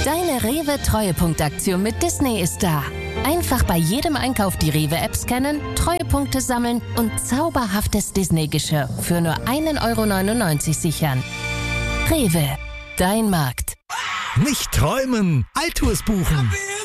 Deine Rewe-Treuepunktaktion mit Disney ist da. Einfach bei jedem Einkauf die Rewe-App scannen, Treuepunkte sammeln und zauberhaftes Disney-Geschirr für nur 1,99 € sichern. Rewe, dein Markt. Nicht träumen, Altours buchen.